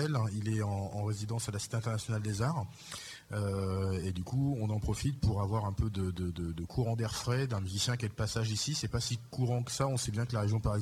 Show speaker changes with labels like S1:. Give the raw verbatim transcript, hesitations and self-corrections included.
S1: Bruxelles. Il est en, en résidence à la Cité internationale des arts. Euh, et du coup, on en profite pour avoir un peu de, de, de, de courant d'air frais d'un musicien qui est de passage ici. C'est pas si courant que ça. On sait bien que la région parisienne